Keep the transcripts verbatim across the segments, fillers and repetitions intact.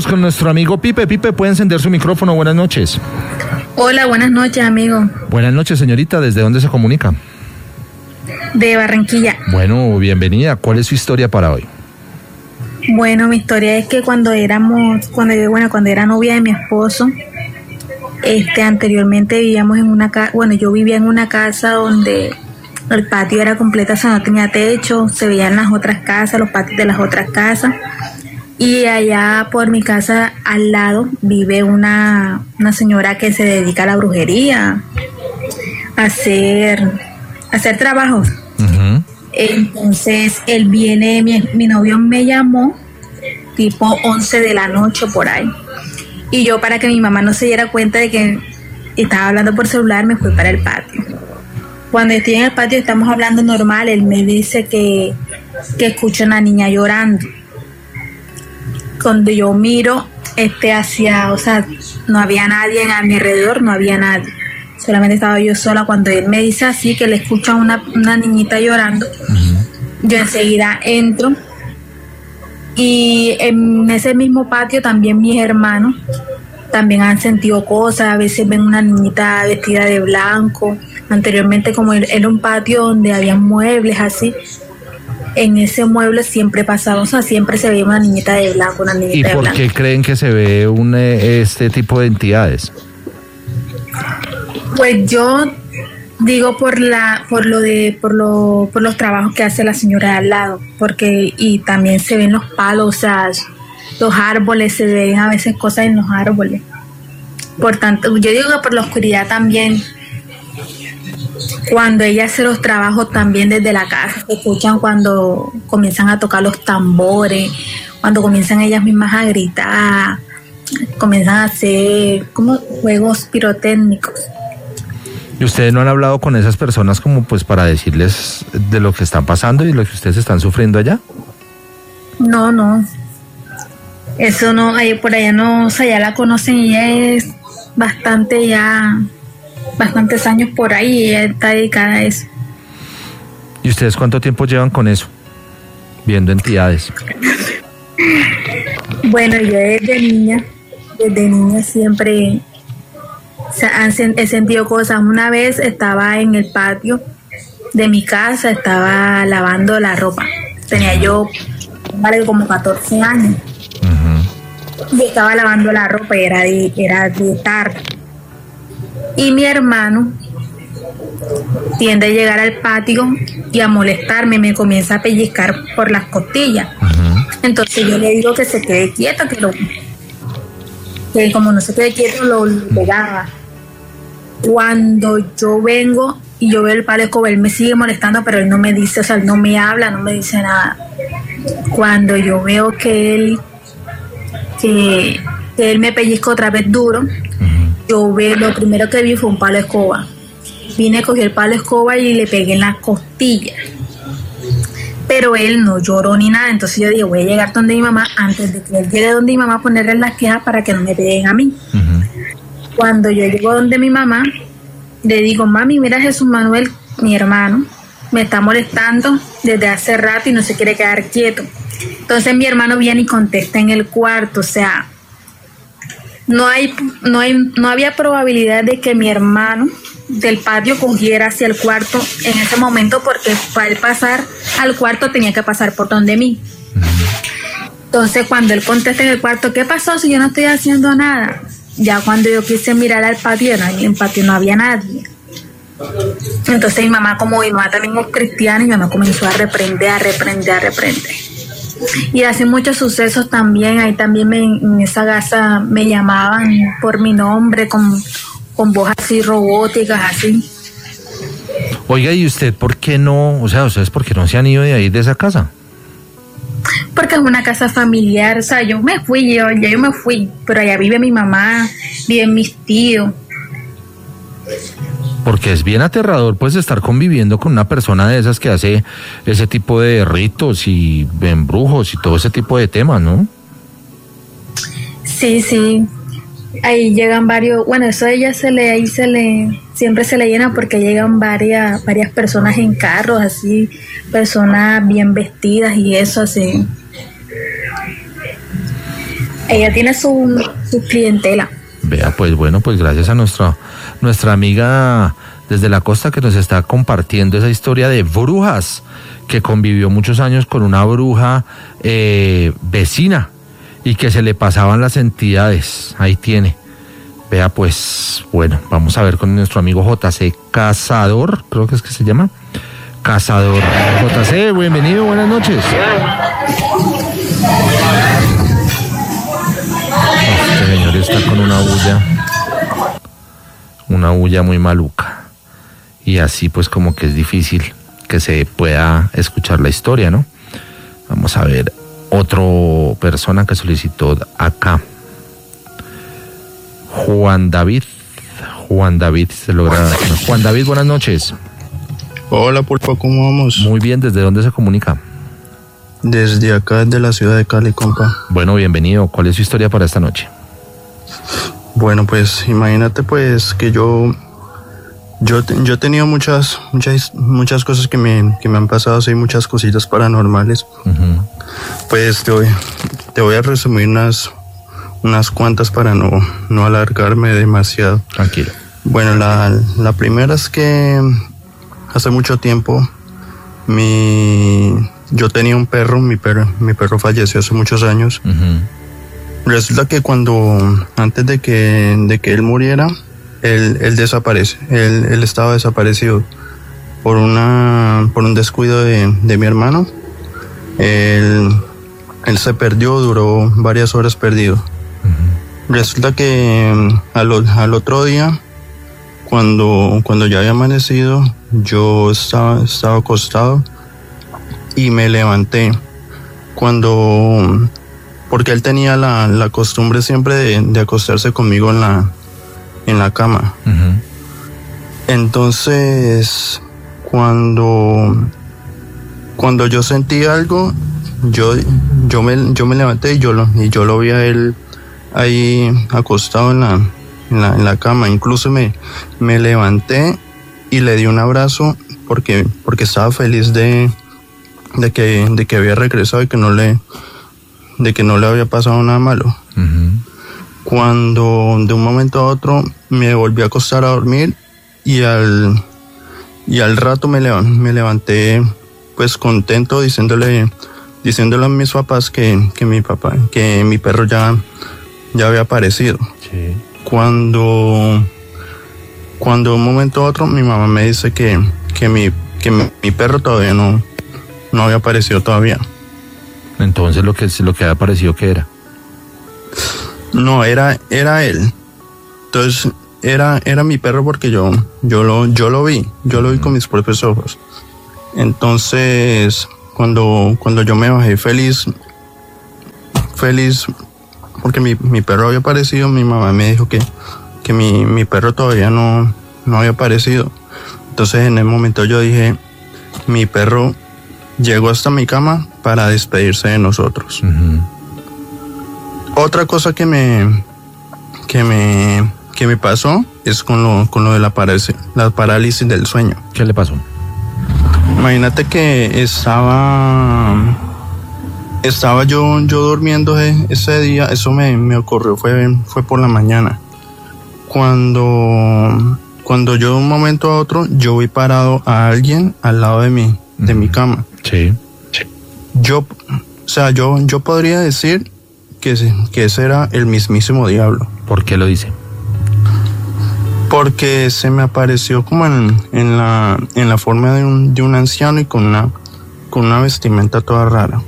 Conectamos con nuestro amigo Pipe. Pipe, puede encender su micrófono. Buenas noches. Hola, buenas noches, amigo. Buenas noches, señorita. ¿Desde dónde se comunica? De Barranquilla. Bueno, bienvenida. ¿Cuál es su historia para hoy? Bueno, mi historia es que cuando éramos, cuando yo, bueno, cuando era novia de mi esposo, este, anteriormente vivíamos en una casa, bueno, yo vivía en una casa donde el patio era completo, o sea, no tenía techo, se veían las otras casas, los patios de las otras casas. Y allá por mi casa al lado vive una, una señora que se dedica a la brujería, a hacer, a hacer trabajos. Uh-huh. Entonces él viene, mi, mi novio me llamó tipo once de la noche por ahí. Y yo, para que mi mamá no se diera cuenta de que estaba hablando por celular, me fui para el patio. Cuando estoy en el patio estamos hablando normal, él me dice que, que escucha a una niña llorando. Cuando yo miro este hacia, o sea, no había nadie a mi alrededor, no había nadie. Solamente estaba yo sola. Cuando él me dice así, que le escucha una, una niñita llorando, uh-huh. Yo enseguida entro. Y en ese mismo patio también mis hermanos también han sentido cosas. A veces ven una niñita vestida de blanco. Anteriormente, como era un patio donde había muebles así, en ese mueble siempre pasaba, o sea, siempre se veía una niñita de blanco, una niñita de blanco. ¿Y por qué creen que se ve un, este tipo de entidades? Pues yo digo por la, por lo de, por lo, por los trabajos que hace la señora de al lado, porque y también se ven los palos, o sea, los árboles, se ven a veces cosas en los árboles. Por tanto, yo digo que por la oscuridad también. Cuando ella hace los trabajos también desde la casa, se escuchan cuando comienzan a tocar los tambores, cuando comienzan ellas mismas a gritar, comienzan a hacer como juegos pirotécnicos. ¿Y ustedes no han hablado con esas personas como pues para decirles de lo que están pasando y lo que ustedes están sufriendo allá? No, no. Eso no, ahí por allá no, o sea, ya la conocen y ella es bastante ya... bastantes años por ahí y ella está dedicada a eso. ¿Y ustedes cuánto tiempo llevan con eso? Viendo entidades. Bueno, yo desde niña, desde niña siempre o sea, he sentido cosas. Una vez estaba en el patio de mi casa, estaba lavando la ropa. Tenía yo vale, como catorce años. Uh-huh. Y estaba lavando la ropa y era de, era de tarde. Y mi hermano tiende a llegar al patio y a molestarme, me comienza a pellizcar por las costillas. Uh-huh. Entonces yo le digo que se quede quieto, que lo que como no se quede quieto lo pegaba. Cuando yo vengo y yo veo el palo de escoba, él me sigue molestando, pero él no me dice, o sea, él no me habla, no me dice nada. Cuando yo veo que él que, que él me pellizca otra vez duro, yo ve, lo primero que vi fue un palo de escoba. Vine, cogí el palo de escoba y le pegué en las costillas. Pero él no lloró ni nada. Entonces yo dije, voy a llegar donde mi mamá antes de que él llegue donde mi mamá a ponerle las quejas para que no me peguen a mí. Uh-huh. Cuando yo llego donde mi mamá, le digo, mami, mira, Jesús Manuel, mi hermano, me está molestando desde hace rato y no se quiere quedar quieto. Entonces mi hermano viene y contesta en el cuarto, o sea... No hay, no hay, no había probabilidad de que mi hermano del patio cogiera hacia el cuarto en ese momento, porque para él pasar al cuarto tenía que pasar por donde mí. Entonces cuando él contesta en el cuarto, ¿qué pasó si yo no estoy haciendo nada? Ya cuando yo quise mirar al patio, no, en el patio no había nadie. Entonces mi mamá, como mi mamá también es cristiana, y mi mamá comenzó a reprender, a reprender, a reprender. Y hace muchos sucesos también, ahí también me, en esa casa me llamaban por mi nombre, con, con voz así robóticas, así. Oiga, ¿y usted por qué no, o sea, ustedes por qué no se han ido de ahí de esa casa? Porque es una casa familiar, o sea, yo me fui, yo, ya yo me fui, pero allá vive mi mamá, viven mis tíos. Porque es bien aterrador pues estar conviviendo con una persona de esas que hace ese tipo de ritos y embrujos y todo ese tipo de temas, ¿no? Sí, sí. Ahí llegan varios, bueno, eso a ella se le, ahí se le, siempre se le llena porque llegan varias, varias personas en carros, así, personas bien vestidas y eso así. ella tiene su, su clientela. Vea, pues bueno, pues gracias a nuestra, nuestra amiga desde la costa que nos está compartiendo esa historia de brujas, que convivió muchos años con una bruja eh, vecina y que se le pasaban las entidades. Ahí tiene. Vea, pues bueno, vamos a ver con nuestro amigo J C Cazador, creo que es que se llama. Cazador. J C, bienvenido, buenas noches. Este señor está con una bulla, una bulla muy maluca. Y así pues como que es difícil que se pueda escuchar la historia, ¿no? Vamos a ver otra persona que solicitó acá. Juan David. Juan David, se logra. Juan David, buenas noches. Hola, Pulpo, ¿cómo vamos? Muy bien, ¿desde dónde se comunica? Desde acá, desde la ciudad de Cali, compa. Bueno, bienvenido. ¿Cuál es su historia para esta noche? Bueno, pues imagínate pues que yo yo, yo he tenido muchas muchas muchas cosas que me, que me han pasado, así muchas cositas paranormales. Uh-huh. Pues te voy, te voy a resumir unas unas cuantas para no, no alargarme demasiado. Tranquilo. Bueno, la, la primera es que hace mucho tiempo mi yo tenía un perro, mi perro, mi perro falleció hace muchos años. Uh-huh. Resulta que cuando, antes de que, de que él muriera, él, él desaparece, él, él estaba desaparecido por una, por un descuido de, de mi hermano. Él, él se perdió, duró varias horas perdido. Uh-huh. Resulta que al, al otro día, cuando, cuando ya había amanecido, yo estaba, estaba acostado y me levanté. Cuando, porque él tenía la, la costumbre siempre de, de acostarse conmigo en la, en la cama. Uh-huh. Entonces, cuando, cuando yo sentí algo, yo, yo me, yo me levanté y yo lo, y yo lo vi a él ahí acostado en la, en la, en la cama. Incluso me, me levanté y le di un abrazo porque, porque estaba feliz de, de que, de que había regresado y que no le, de que no le había pasado nada malo. Uh-huh. Cuando de un momento a otro me volví a acostar a dormir y al, y al rato me, lev- me levanté pues contento diciéndole, diciéndole a mis papás que, que mi papá, que mi perro ya, ya había aparecido. Sí. Cuando, cuando de un momento a otro mi mamá me dice que, que, mi, que mi, mi perro todavía no, no había aparecido todavía. Entonces lo que lo que había aparecido, ¿qué era? No, era era él. Entonces era era mi perro porque yo yo lo yo lo vi, yo lo vi con mis propios ojos. Entonces, cuando cuando yo me bajé feliz feliz porque mi, mi perro había aparecido, mi mamá me dijo que que mi, mi perro todavía no no había aparecido. Entonces, en el momento yo dije, mi perro llegó hasta mi cama para despedirse de nosotros. Uh-huh. Otra cosa que me que me que me pasó es con lo con lo de la parálisis, la parálisis del sueño. ¿Qué le pasó? Imagínate que estaba estaba yo yo durmiendo ese día, eso me, me ocurrió fue fue por la mañana. Cuando cuando yo de un momento a otro yo vi parado a alguien al lado de mí, de uh-huh. mi cama. Sí. Yo, o sea, yo, yo podría decir que, que ese era el mismísimo diablo. ¿Por qué lo dice? Porque se me apareció como en, en la, en la forma de un, de un anciano y con una, con una vestimenta toda rara.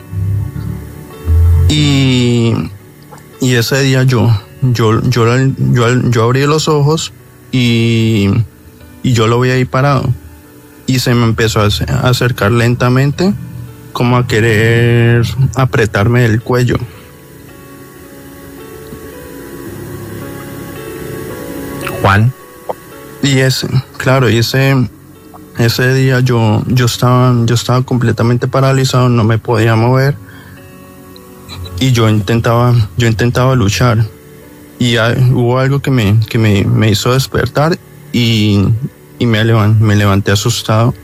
Y, y ese día yo, yo, yo, yo, yo abrí los ojos y, y yo lo vi ahí parado. Y se me empezó a acercar lentamente, como a querer apretarme el cuello. Juan. Y ese, claro, y ese, ese día yo, yo estaba, yo estaba completamente paralizado, no me podía mover. Y yo intentaba, yo intentaba luchar. Y hay, hubo algo que me, que me, me hizo despertar y, y me, levant, me levanté asustado.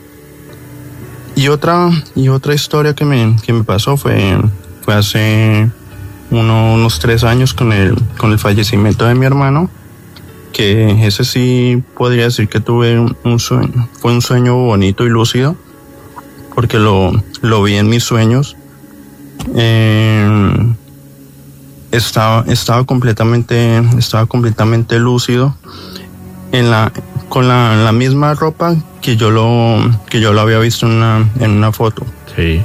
Y otra, y otra historia que me, que me pasó fue, fue hace, uno, unos tres años con el, con el fallecimiento de mi hermano, que ese sí podría decir que tuve un, un sueño, fue un sueño bonito y lúcido, porque lo, lo vi en mis sueños. Eh, estaba, estaba completamente, estaba completamente lúcido, en la, con la, la misma ropa que yo lo, que yo lo había visto en una, en una foto. Sí.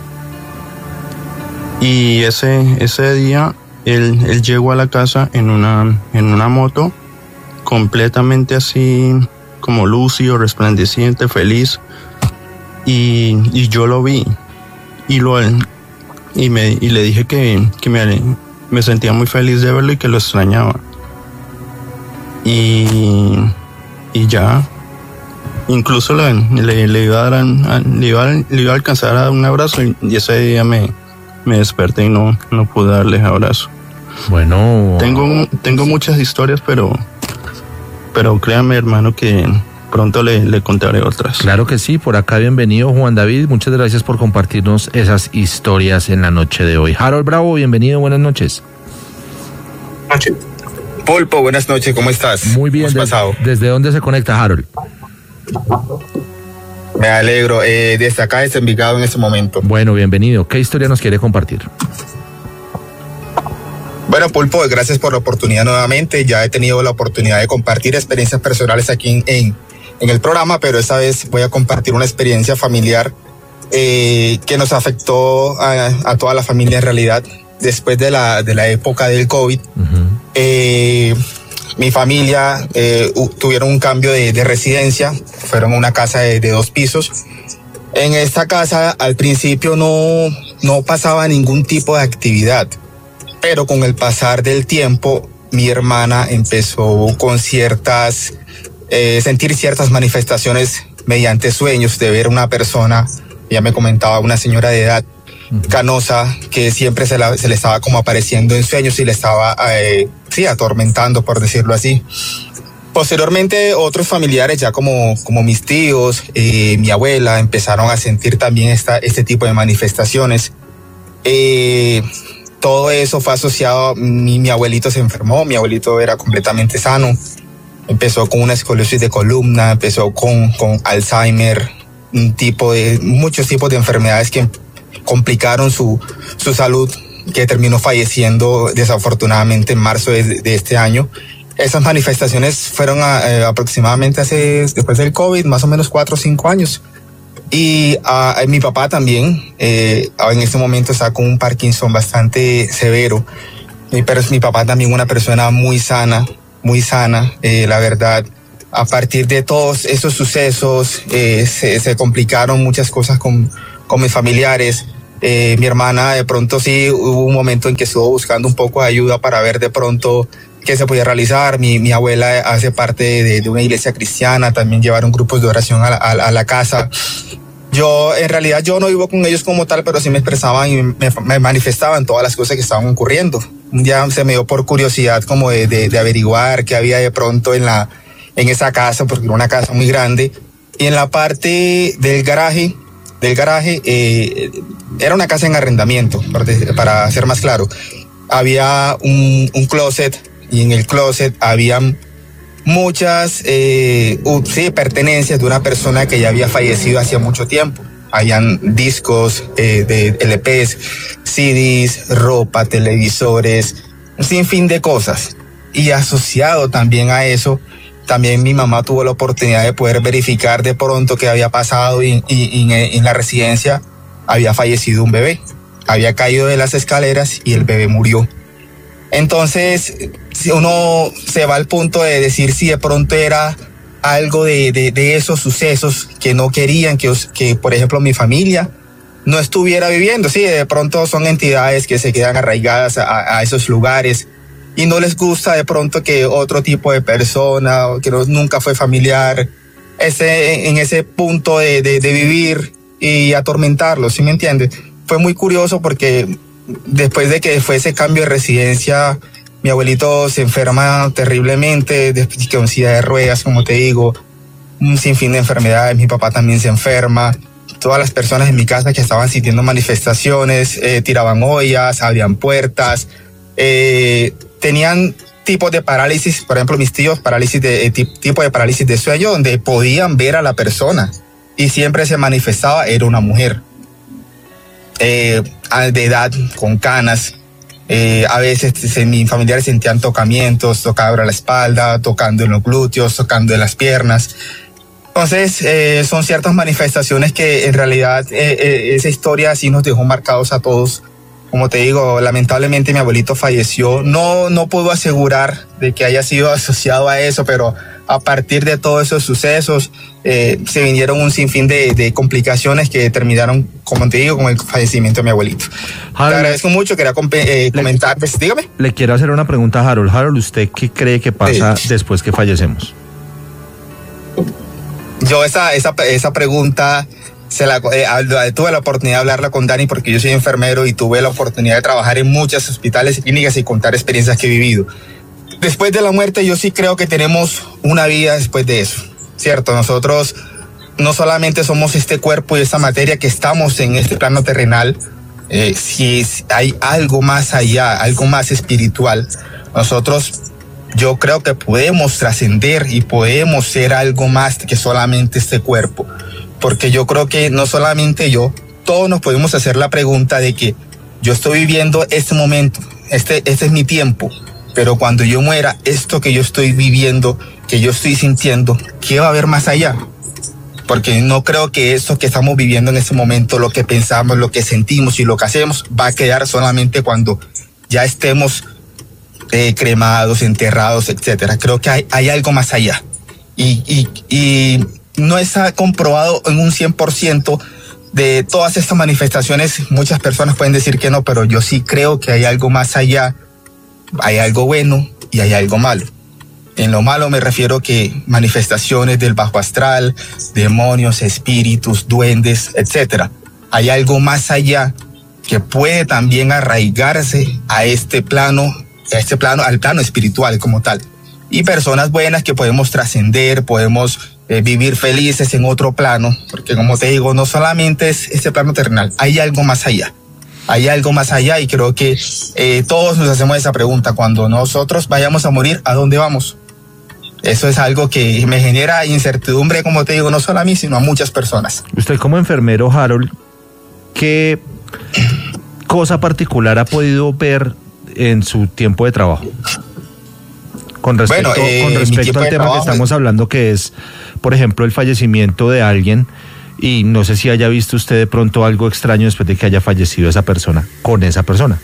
Y ese, ese día él, él llegó a la casa en una, en una moto, completamente así como lúcido, resplandeciente, feliz, y, y yo lo vi y lo y me y le dije que, que me, me sentía muy feliz de verlo y que lo extrañaba, y, y ya incluso le, le, le iba a dar le iba, le iba a alcanzar a dar un abrazo, y, y ese día me, me desperté y no, no pude darle abrazo. Bueno, tengo tengo muchas historias, pero pero créame, hermano, que pronto le, le contaré otras. Claro que sí, por acá bienvenido Juan David, muchas gracias por compartirnos esas historias en la noche de hoy. Harold Bravo, bienvenido, buenas noches. Noche. Pulpo, buenas noches, ¿cómo estás? Muy bien, ¿Cómo has pasado? ¿Desde dónde se conecta Harold? Me alegro, eh, desde acá, desde Envigado en este momento. Bueno, bienvenido, ¿qué historia nos quiere compartir? Bueno, Pulpo, gracias por la oportunidad nuevamente. Ya he tenido la oportunidad de compartir experiencias personales aquí en, en, en el programa, pero esta vez voy a compartir una experiencia familiar eh, que nos afectó a, a toda la familia en realidad después de la, de la época del COVID. Uh-huh. Eh, mi familia eh, tuvieron un cambio de, de residencia, fueron a una casa de, de dos pisos. En esta casa al principio no, no pasaba ningún tipo de actividad. Pero con el pasar del tiempo, mi hermana empezó con ciertas, eh, sentir ciertas manifestaciones mediante sueños de ver una persona, ya me comentaba, una señora de edad canosa que siempre se, la, se le estaba como apareciendo en sueños y le estaba, eh, sí, atormentando, por decirlo así. Posteriormente, otros familiares, ya como, como mis tíos, eh, mi abuela, empezaron a sentir también esta, este tipo de manifestaciones. Eh, Todo eso fue asociado, mi, mi abuelito se enfermó, mi abuelito era completamente sano, empezó con una escoliosis de columna, empezó con, con Alzheimer, un tipo de, muchos tipos de enfermedades que complicaron su, su salud, que terminó falleciendo desafortunadamente en marzo de, de este año. Esas manifestaciones fueron a, eh, aproximadamente hace, después del COVID, más o menos cuatro o cinco años. Y uh, mi papá también, eh, en este momento está con un Parkinson bastante severo. Mi, pero mi papá también una persona muy sana, muy sana, eh, la verdad. A partir de todos esos sucesos, eh, se, se complicaron muchas cosas con, con mis familiares. Eh, mi hermana de pronto sí hubo un momento en que estuvo buscando un poco de ayuda para ver de pronto qué se podía realizar. Mi, mi abuela hace parte de, de una iglesia cristiana, también llevaron grupos de oración a la, a, a la casa. Yo, en realidad, yo no vivo con ellos como tal, pero sí me expresaban y me, me manifestaban todas las cosas que estaban ocurriendo. Un día se me dio por curiosidad como de, de, de averiguar qué había de pronto en la, en esa casa, porque era una casa muy grande. Y en la parte del garaje, del garaje, eh, era una casa en arrendamiento, para ser más claro. Había un, un closet, y en el closet habían muchas eh, uh, sí, pertenencias de una persona que ya había fallecido hacía mucho tiempo. Habían discos eh, de L Pes, C Ds, ropa, televisores, un sinfín de cosas. Y asociado también a eso, también mi mamá tuvo la oportunidad de poder verificar de pronto qué había pasado, y, y, y en la residencia había fallecido un bebé. Había caído de las escaleras y el bebé murió. Entonces, si uno se va al punto de decir si de pronto era algo de, de, de esos sucesos que no querían que, que, por ejemplo, mi familia no estuviera viviendo. Sí, de pronto son entidades que se quedan arraigadas a, a esos lugares y no les gusta de pronto que otro tipo de persona que no, nunca fue familiar esté en ese punto de, de, de vivir y atormentarlos, ¿sí me entiendes? Fue muy curioso porque después de que fue ese cambio de residencia, mi abuelito se enferma terriblemente, después con silla de ruedas, como te digo, un sinfín de enfermedades. Mi papá también se enferma. todas las personas en mi casa que estaban sintiendo manifestaciones, eh, tiraban ollas, abrían puertas, eh, tenían tipos de parálisis, por ejemplo mis tíos, parálisis de, eh, tipo de parálisis de sueño, donde podían ver a la persona y siempre se manifestaba, era una mujer, eh, de edad, con canas. Eh, a veces se, mis familiares sentían tocamientos, tocando la espalda, tocando en los glúteos, tocando en las piernas. Entonces, eh, son ciertas manifestaciones que en realidad eh, eh, esa historia sí nos dejó marcados a todos. Como te digo, lamentablemente mi abuelito falleció. No, no puedo asegurar de que haya sido asociado a eso, pero a partir de todos esos sucesos eh, se vinieron un sinfín de, de complicaciones que terminaron, como te digo, con el fallecimiento de mi abuelito. Harold, te agradezco mucho, quería eh, comentar, pues, dígame. Le quiero hacer una pregunta a Harold. Harold, ¿usted qué cree que pasa sí. después que fallecemos? Yo esa, esa, esa pregunta se la, eh, tuve la oportunidad de hablarla con Dani porque yo soy enfermero y tuve la oportunidad de trabajar en muchos hospitales y clínicas y contar experiencias que he vivido. Después de la muerte yo sí creo que tenemos una vida después de eso, ¿cierto? Nosotros no solamente somos este cuerpo y esta materia que estamos en este plano terrenal, eh, si hay algo más allá, algo más espiritual, nosotros yo creo que podemos trascender y podemos ser algo más que solamente este cuerpo, porque yo creo que no solamente yo, todos nos podemos hacer la pregunta de que yo estoy viviendo este momento, este, este es mi tiempo, pero cuando yo muera, esto que yo estoy viviendo, que yo estoy sintiendo, ¿qué va a haber más allá? Porque no creo que esto que estamos viviendo en este momento, lo que pensamos, lo que sentimos y lo que hacemos, va a quedar solamente cuando ya estemos eh, cremados, enterrados, etcétera. Creo que hay, hay algo más allá. Y, y, y no está comprobado en un cien por ciento de todas estas manifestaciones. Muchas personas pueden decir que no, pero yo sí creo que hay algo más allá. Hay algo bueno y hay algo malo. En lo malo me refiero que manifestaciones del bajo astral, demonios, espíritus, duendes, etcétera. Hay algo más allá que puede también arraigarse a este plano, a este plano, al plano espiritual como tal. Y personas buenas que podemos trascender, podemos eh, vivir felices en otro plano, porque como te digo, no solamente es este plano terrenal, hay algo más allá. Hay algo más allá y creo que eh, todos nos hacemos esa pregunta. Cuando nosotros vayamos a morir, ¿a dónde vamos? Eso es algo que me genera incertidumbre, como te digo, no solo a mí, sino a muchas personas. Usted como enfermero, Harold, ¿qué cosa particular ha podido ver en su tiempo de trabajo? Con respecto, bueno, eh, con respecto al tema trabajo, que estamos hablando, que es, por ejemplo, el fallecimiento de alguien. Y no sé si haya visto usted de pronto algo extraño después de que haya fallecido esa persona, con esa persona.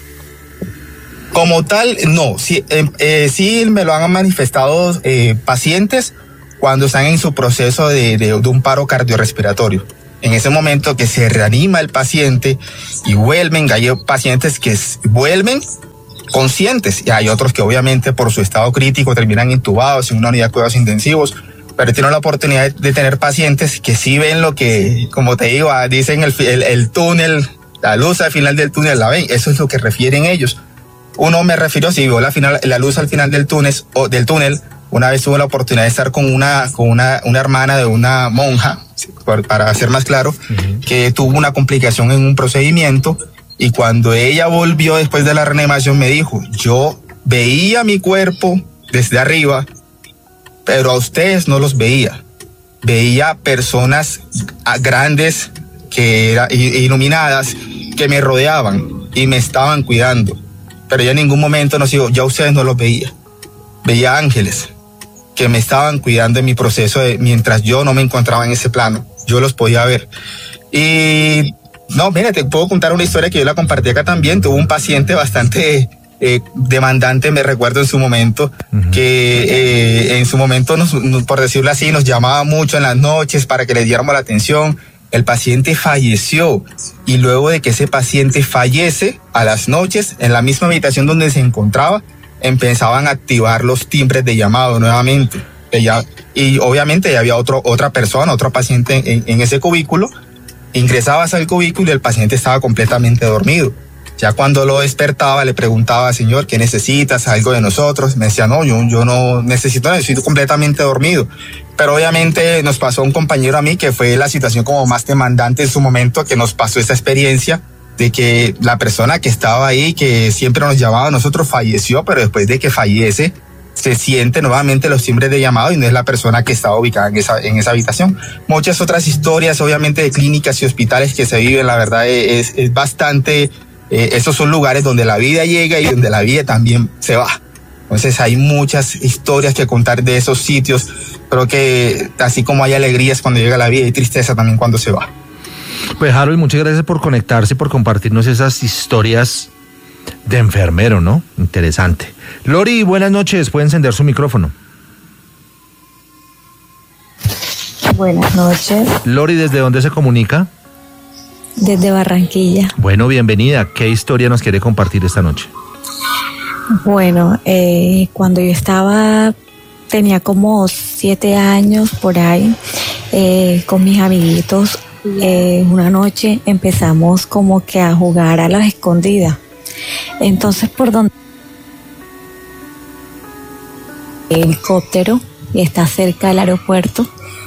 Como tal, no. Sí, eh, eh, sí me lo han manifestado eh, pacientes cuando están en su proceso de, de, de un paro cardiorrespiratorio. En ese momento que se reanima el paciente y vuelven, hay pacientes que vuelven conscientes y hay otros que obviamente por su estado crítico terminan intubados en una unidad de cuidados intensivos. Pero tienen la oportunidad de tener pacientes que sí ven lo que, como te digo, dicen el, el, el túnel, la luz al final del túnel la ven. Eso es lo que refieren ellos. Uno me refiero, si vio la, final, la luz al final del túnel, o del túnel, una vez tuve la oportunidad de estar con una, con una, una hermana de una monja, para ser más claro, uh-huh. que tuvo una complicación en un procedimiento y cuando ella volvió después de la reanimación me dijo, yo veía mi cuerpo desde arriba, pero a ustedes no los veía. Veía personas grandes que eran iluminadas que me rodeaban y me estaban cuidando. Pero yo en ningún momento no sigo, ya ustedes no los veía. Veía ángeles que me estaban cuidando en mi proceso de, mientras yo no me encontraba en ese plano. Yo los podía ver. Y no, mira, te puedo contar una historia que yo la compartí acá también. Tuve un paciente bastante Eh, demandante, me recuerdo en su momento, uh-huh. que eh, en su momento, nos, por decirlo así, nos llamaba mucho en las noches para que le diéramos la atención. El paciente falleció y luego de que ese paciente fallece, a las noches, en la misma habitación donde se encontraba, empezaban a activar los timbres de llamado nuevamente. Ella, y obviamente había otro, otra persona, otro paciente en, en ese cubículo. Ingresabas al cubículo y el paciente estaba completamente dormido. Ya cuando lo despertaba, le preguntaba, señor, ¿qué necesitas? ¿Algo de nosotros? Me decía, no, yo, yo no necesito nada, estoy completamente dormido. Pero obviamente nos pasó a un compañero a mí que fue la situación como más demandante en su momento, que nos pasó esa experiencia de que la persona que estaba ahí, que siempre nos llamaba a nosotros, falleció, pero después de que fallece, se siente nuevamente los timbres de llamado y no es la persona que estaba ubicada en esa, en esa habitación. Muchas otras historias, obviamente, de clínicas y hospitales que se viven, la verdad es, es bastante, eh, esos son lugares donde la vida llega y donde la vida también se va. Entonces hay muchas historias que contar de esos sitios. Creo que así como hay alegrías cuando llega la vida, hay tristeza también cuando se va. Pues Harold, muchas gracias por conectarse y por compartirnos esas historias de enfermero, ¿no? Interesante. Lori, buenas noches, puede encender su micrófono. Buenas noches. Lori, ¿desde dónde se comunica? Desde Barranquilla. Bueno, bienvenida. ¿Qué historia nos quiere compartir esta noche? Bueno, eh, cuando yo estaba, tenía como siete años por ahí, eh, con mis amiguitos, eh, una noche empezamos como que a jugar a las escondidas. Entonces, por donde el helicóptero y está cerca del aeropuerto,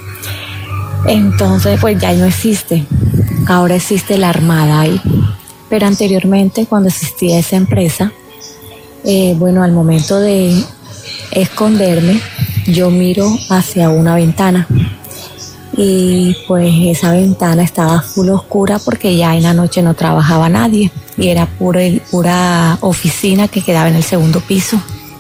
entonces pues ya no existe. Ahora existe la Armada ahí. Pero anteriormente, cuando existía esa empresa, eh, bueno, al momento de esconderme, yo miro hacia una ventana. Y pues esa ventana estaba full oscura porque ya en la noche no trabajaba nadie y era pura, pura oficina que quedaba en el segundo piso.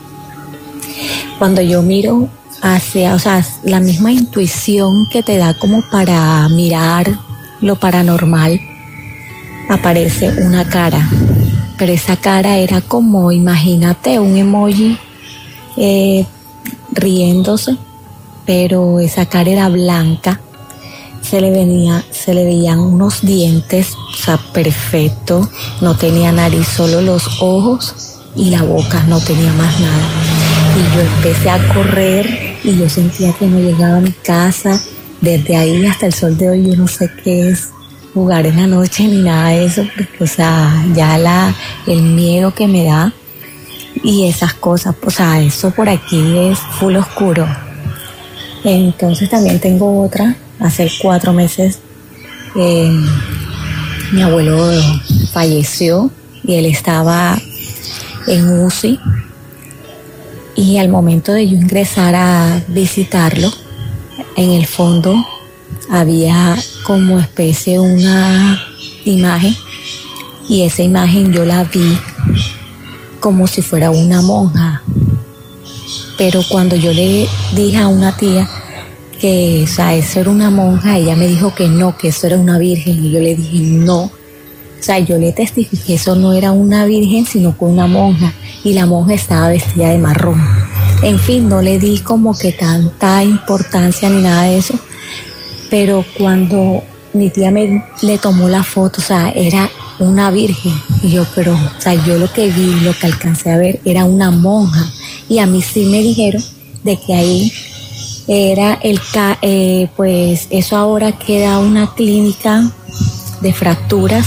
Cuando yo miro hacia, o sea, la misma intuición que te da como para mirar lo paranormal, aparece una cara, pero esa cara era como, imagínate, un emoji eh, riéndose, pero esa cara era blanca, se le venía, se le veían unos dientes, o sea, perfecto, no tenía nariz, solo los ojos y la boca, no tenía más nada. Y yo empecé a correr y yo sentía que no llegaba a mi casa. Desde ahí hasta el sol de hoy yo no sé qué es jugar en la noche ni nada de eso, porque, o sea, ya la, el miedo que me da y esas cosas, o sea, eso por aquí es full oscuro. Entonces también tengo otra, hace cuatro meses eh, mi abuelo falleció y él estaba en U C I y al momento de yo ingresar a visitarlo, en el fondo había como especie una imagen y esa imagen yo la vi como si fuera una monja. Pero cuando yo le dije a una tía que, o sea, eso era una monja, ella me dijo que no, que eso era una virgen. Y yo le dije no. O sea, yo le testifiqué que eso no era una virgen, sino que una monja. Y la monja estaba vestida de marrón. En fin, no le di como que tanta importancia ni nada de eso. Pero cuando mi tía me le tomó la foto, o sea, era una virgen. Y yo, pero, o sea, yo lo que vi, lo que alcancé a ver, era una monja. Y a mí sí me dijeron de que ahí era el, eh, pues eso ahora queda una clínica de fracturas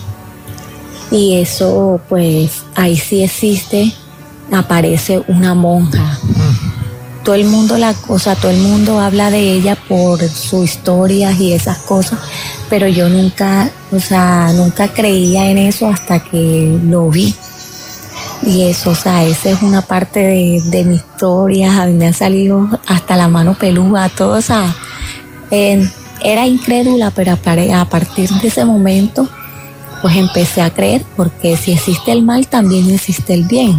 y eso pues ahí sí existe, aparece una monja. Todo el mundo la, o sea, todo el mundo habla de ella por sus historias y esas cosas, pero yo nunca, o sea, nunca creía en eso hasta que lo vi. Y eso, o sea, esa es una parte de, de mi historia. A mí me han salido hasta la mano peluda, todo, o sea, eh, era incrédula, pero a, a partir de ese momento, pues empecé a creer, porque si existe el mal, también existe el bien.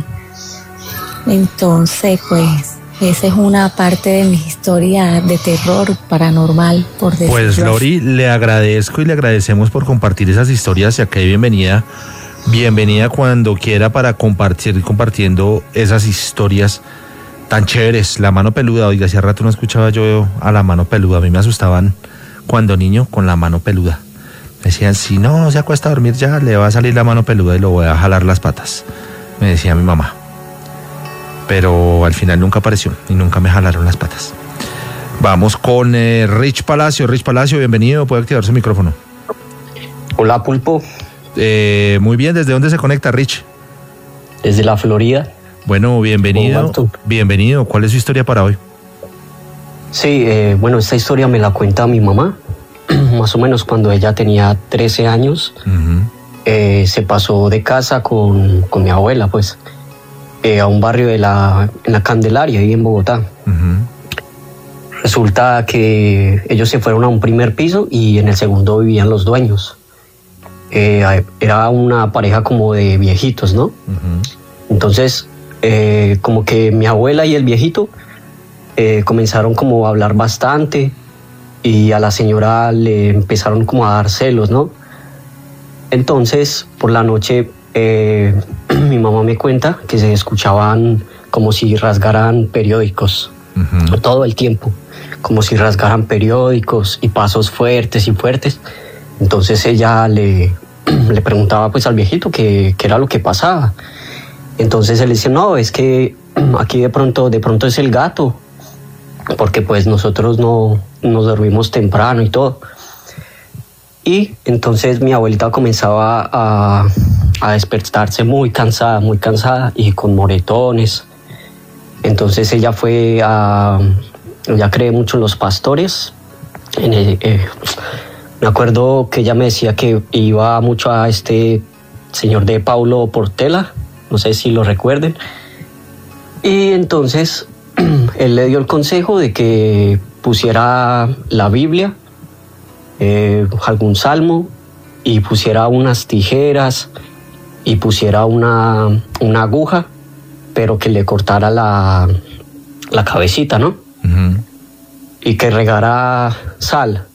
Entonces, pues, esa es una parte de mi historia de terror paranormal, por decirlo. Pues, Lori, le agradezco y le agradecemos por compartir esas historias y acá hay bienvenida. Bienvenida cuando quiera para compartir, compartiendo esas historias tan chéveres. La mano peluda, oiga, hace rato no escuchaba yo a la mano peluda. A mí me asustaban cuando niño con la mano peluda. Me decían, si no se acuesta a dormir ya, le va a salir la mano peluda y lo voy a jalar las patas. Me decía mi mamá. Pero al final nunca apareció y nunca me jalaron las patas. Vamos con eh, Rich Palacio. Rich Palacio, bienvenido, puede activar su micrófono. Hola, Pulpo. Eh, muy bien, ¿desde dónde se conecta, Rich? Desde la Florida. Bueno, bienvenido. Bienvenido. ¿Cuál es su historia para hoy? Sí, eh, bueno, esta historia me la cuenta mi mamá. Más o menos cuando ella tenía trece años, uh-huh. eh, se pasó de casa con, con mi abuela, pues, eh, a un barrio de la, en la Candelaria, ahí en Bogotá. Uh-huh. Resulta que ellos se fueron a un primer piso y en el segundo vivían los dueños. Eh, era una pareja como de viejitos, ¿no? Uh-huh. Entonces, eh, como que mi abuela y el viejito eh, comenzaron como a hablar bastante y a la señora le empezaron como a dar celos, ¿no? Entonces, por la noche, eh, mi mamá me cuenta que se escuchaban como si rasgaran periódicos, uh-huh. todo el tiempo, como si rasgaran periódicos y pasos fuertes y fuertes. Entonces ella le, le preguntaba pues al viejito qué era lo que pasaba. Entonces él decía, no, es que aquí de pronto, de pronto es el gato, porque pues nosotros no nos dormimos temprano y todo. Y entonces mi abuelita comenzaba a, a despertarse muy cansada, muy cansada y con moretones. Entonces ella fue a, ella cree mucho en los pastores. En el, eh, me acuerdo que ella me decía que iba mucho a este señor de Paulo Portela, no sé si lo recuerden. Y entonces él le dio el consejo de que pusiera la Biblia, eh, algún salmo, y pusiera unas tijeras y pusiera una, una aguja, pero que le cortara la, la cabecita, ¿no? Uh-huh. Y que regara sal.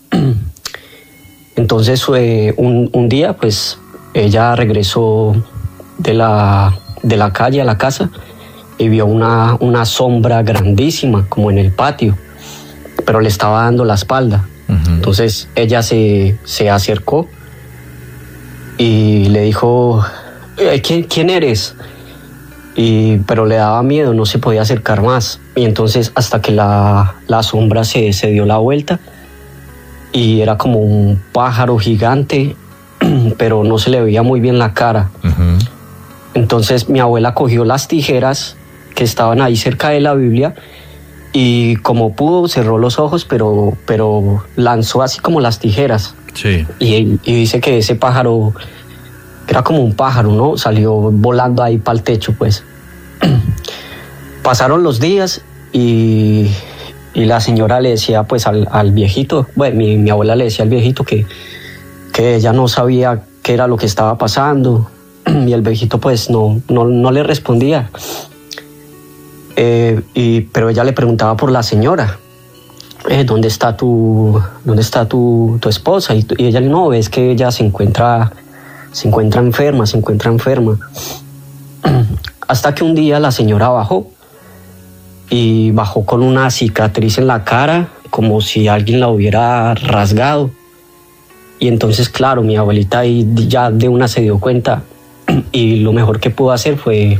Entonces eh, un, un día pues ella regresó de la, de la calle a la casa y vio una, una sombra grandísima como en el patio, pero le estaba dando la espalda. Uh-huh. Entonces ella se, se acercó y le dijo, ¿quién, quién eres? Y, pero le daba miedo, no se podía acercar más. Y entonces hasta que la, la sombra se, se dio la vuelta y era como un pájaro gigante, pero no se le veía muy bien la cara. Uh-huh. Entonces mi abuela cogió las tijeras que estaban ahí cerca de la Biblia y como pudo cerró los ojos, pero, pero lanzó así como las tijeras. Sí. Y, y dice que ese pájaro era como un pájaro, ¿no? Salió volando ahí para el techo, pues. Pasaron los días y, y la señora le decía pues al, al viejito, bueno, mi, mi abuela le decía al viejito que, que ella no sabía qué era lo que estaba pasando y el viejito pues no, no, no le respondía. Eh, y, pero ella le preguntaba por la señora, eh, ¿dónde está tu, dónde está tu, tu esposa? Y, y ella no, ves que ella se encuentra, se encuentra enferma, se encuentra enferma. Hasta que un día la señora bajó y bajó con una cicatriz en la cara, como si alguien la hubiera rasgado. Y entonces, claro, mi abuelita ahí ya de una se dio cuenta y lo mejor que pudo hacer fue